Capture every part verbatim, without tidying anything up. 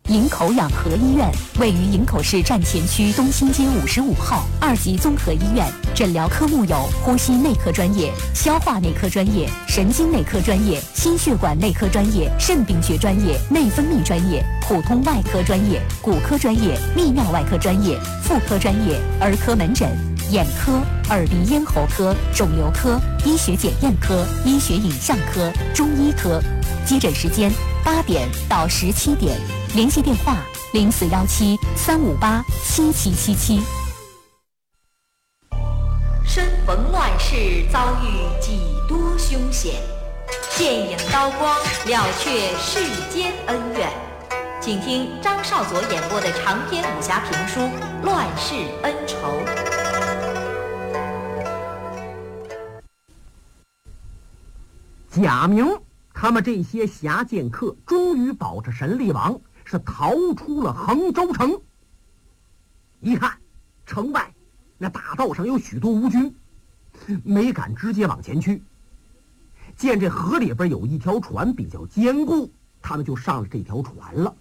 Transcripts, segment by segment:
营口养和医院位于营口市站前区东兴街五十五号，二级综合医院，诊疗科目有呼吸内科专业、消化内科专业、神经内科专业、心血管内科专业、肾病学专业、内分泌专业、普通外科专业、骨科专业、泌尿外科专业、妇科专业、儿科门诊、眼科、耳鼻咽喉科、肿瘤科、医学检验科、医学影像科、中医科。接诊时间八点到十七点，联系电话零四幺七三五八七七七七。 身逢乱世，遭遇几多凶险，剑影刀光，了却世间恩怨。请听张少佐演播的长篇武侠评书《乱世恩仇》。 贾明他们这些侠剑客终于保着神力王是逃出了衡州城。一看城外那大道上有许多吴军，没敢直接往前去。见这河里边有一条船比较坚固，他们就上了这条船了。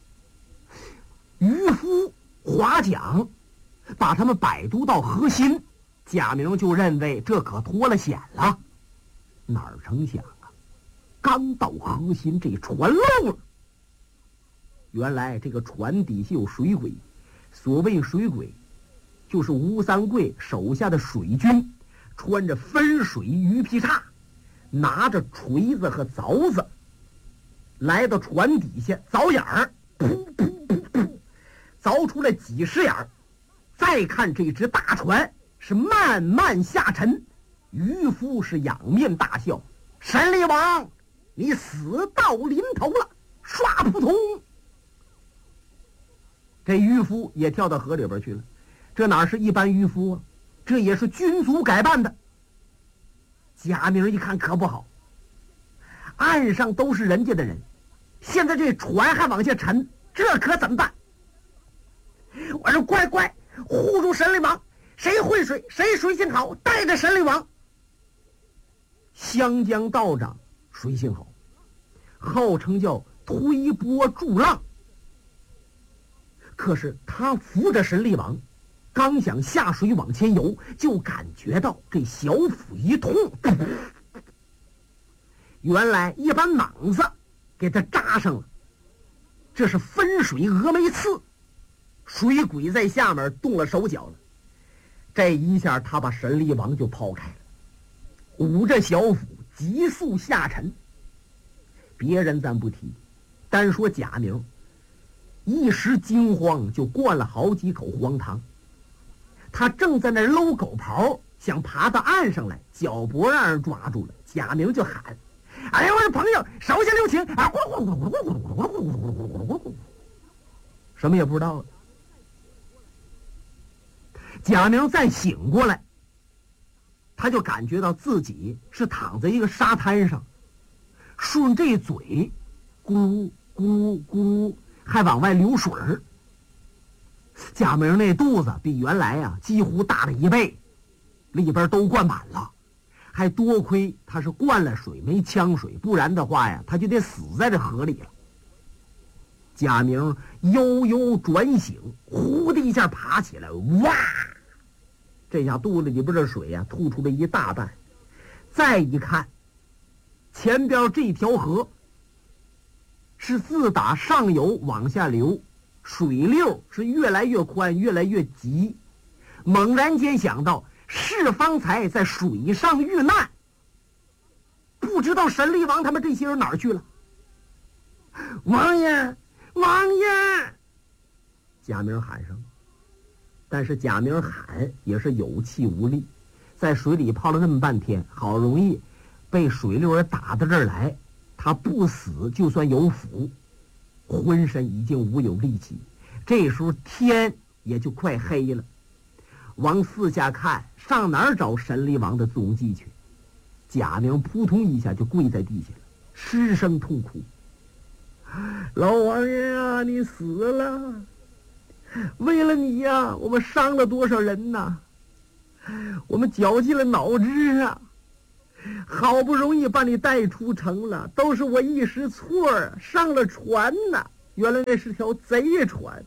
渔夫划桨把他们摆渡到河心，贾明就认为这可脱了险了。哪儿成想啊，刚到河心，这船漏了。原来这个船底下有水鬼，所谓水鬼就是吴三桂手下的水军，穿着分水鱼皮叉，拿着锤子和凿子来到船底下凿眼儿，噗噗噗噗，凿出来几十眼儿。再看这只大船是慢慢下沉，渔夫是仰面大笑：“神力王，你死到临头了！”唰扑通，这渔夫也跳到河里边去了。这哪是一般渔夫啊，这也是军卒改扮的。贾明一看可不好，岸上都是人家的人，现在这船还往下沉，这可怎么办？我说乖乖护住神力王，谁会水谁水性好，带着神力王。湘江道长水性好，号称叫推波助浪，可是他扶着神力王，刚想下水往前游，就感觉到这小腹一痛，原来一把蟒子给他扎上了，这是分水峨眉刺。水鬼在下面动了手脚了，这一下他把神力王就抛开了，捂着小腹急速下沉。别人咱不提，单说贾明一时惊慌，就灌了好几口黄汤。他正在那搂狗刨，想爬到岸上来，脚脖让人抓住了。贾明就喊：“哎呀，我的朋友，手下留情啊！”什么也不知道了。贾明再醒过来，他就感觉到自己是躺在一个沙滩上，顺这嘴咕咕咕还往外流水儿。贾明那肚子比原来啊几乎大了一倍，里边都灌满了，还多亏他是灌了水没呛水，不然的话呀他就得死在这河里了。贾明悠悠转醒，呼的一下爬起来，哇，这下肚子里边的水呀吐出了一大半。再一看前边这条河是自打上游往下流，水流是越来越宽越来越急。猛然间想到是方才在水上遇难，不知道神力王他们这些人哪儿去了。王爷王爷，贾明喊上，但是贾明喊也是有气无力，在水里泡了那么半天，好容易被水流打到这儿来，他不死就算有福，浑身已经无有力气。这时候天也就快黑了，往四下看，上哪儿找神力王的踪迹去？贾明扑通一下就跪在地下了，失声痛哭：“老王爷啊，你死了！为了你呀、啊，我们伤了多少人呐！我们绞尽了脑汁啊！好不容易把你带出城了，都是我一时错儿，上了船呐！ 原来那是条贼船，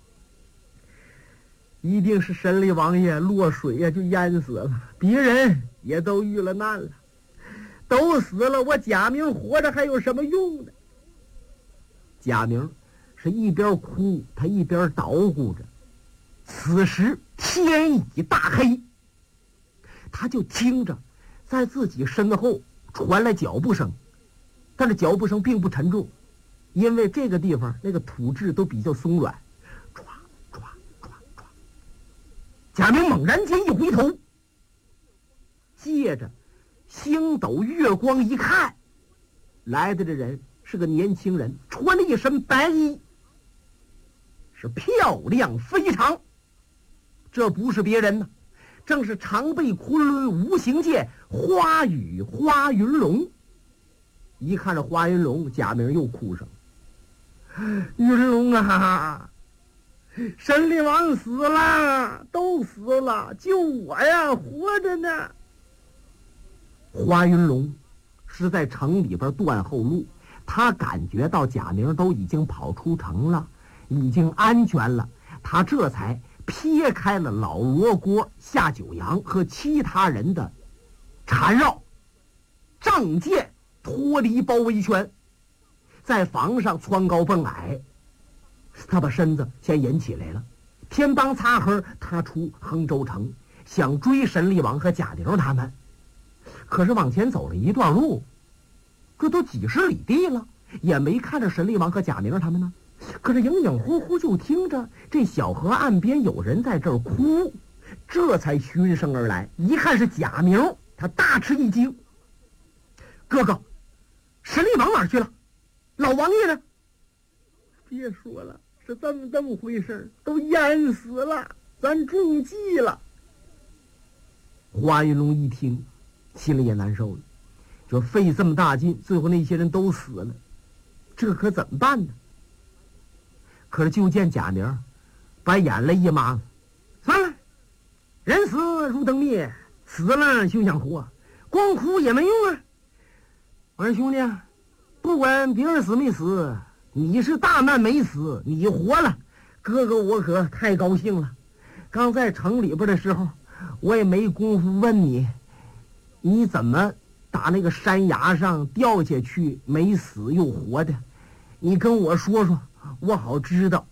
一定是神力王爷落水呀、啊、就淹死了，别人也都遇了难了，都死了，我贾明活着还有什么用呢？贾明是一边哭，他一边捣鼓着。此时天已大黑，他就听着在自己身后传来脚步声，但是脚步声并不沉重，因为这个地方那个土质都比较松软。唰唰唰唰，贾明猛然间一回头，借着星斗月光一看，来的这人是个年轻人，穿了一身白衣，是漂亮非常。这不是别人呢，正是常被昆仑无形界花雨花云龙。一看这花云龙，贾明又哭上了。云龙啊，神力王死了，都死了，就我呀活着呢。花云龙是在城里边断后路，他感觉到贾明都已经跑出城了，已经安全了，他这才撇开了老罗锅夏九阳和其他人的缠绕，仗剑脱离包围圈，在房上蹿高蹦矮，他把身子先引起来了。天帮擦黑，他出衡州城，想追神力王和贾玲他们。可是往前走了一段路，这都几十里地了，也没看着神力王和贾玲他们呢。可是隐隐乎乎就听着这小河岸边有人在这儿哭，这才循声而来，一看是贾明，他大吃一惊。哥哥，神力王哪儿去了？老王爷呢？别说了，是这么这么回事，都淹死了，咱中计了。花云龙一听，心里也难受了，就费这么大劲，最后那些人都死了，这可怎么办呢？可是就见贾明把眼泪一抹，算了，人死如灯灭，死了休想活，光哭也没用啊。我说兄弟，不管别人死没死，你是大难没死，你活了，哥哥我可太高兴了。刚在城里边的时候，我也没工夫问你，你怎么打那个山崖上掉下去没死又活的，你跟我说说，我好知道。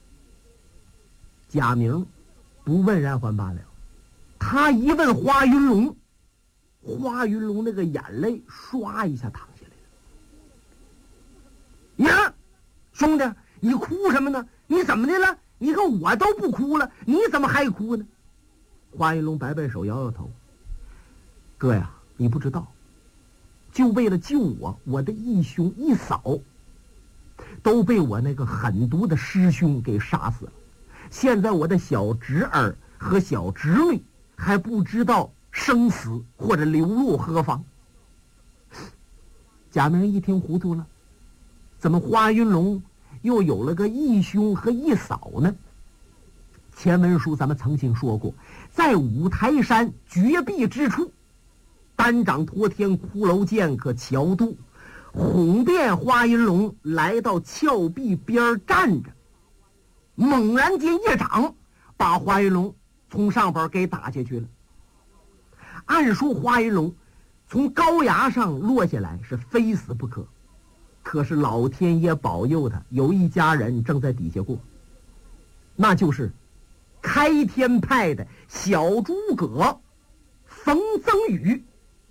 贾明不问然还罢了，他一问花云龙，花云龙那个眼泪唰一下淌下来了。呀，兄弟，你哭什么呢？你怎么的了？你看我都不哭了，你怎么还哭呢？花云龙摆摆手，摇摇头。哥呀，你不知道，就为了救我，我的义兄一嫂都被我那个狠毒的师兄给杀死了。现在我的小侄儿和小侄女还不知道生死或者流落何方。贾明一听糊涂了，怎么花云龙又有了个义兄和义嫂呢？前文书咱们曾经说过，在五台山绝壁之处，单掌托天骷髅剑可桥渡，哄变花云龙来到峭壁边站着，猛然间一掌把花云龙从上边给打下去了。按说花云龙从高崖上落下来是非死不可，可是老天爷保佑他，有一家人正在底下过，那就是开天派的小诸葛冯增宇。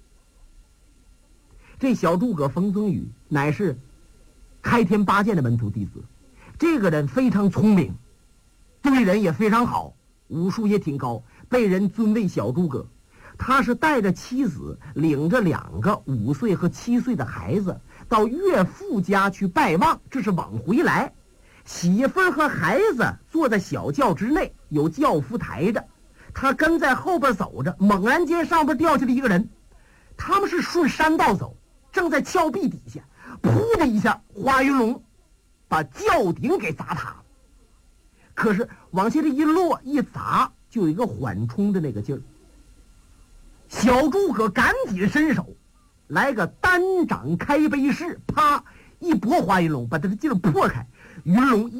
这小诸葛冯增宇乃是开天八剑的门徒弟子，这个人非常聪明，对人也非常好，武术也挺高，被人尊为小诸葛。他是带着妻子，领着两个五岁和七岁的孩子到岳父家去拜望，这是往回来。媳妇儿和孩子坐在小轿之内，有轿夫抬着，他跟在后边走着，猛然间上边掉下来一个人，他们是顺山道走，正在峭壁底下，噗的一下，花云龙把轿顶给砸塌了。可是往下这一落一砸，就有一个缓冲的那个劲儿。小诸葛赶紧伸手来个单掌开背式，啪一拨花云龙，把他的劲儿破开， 云龙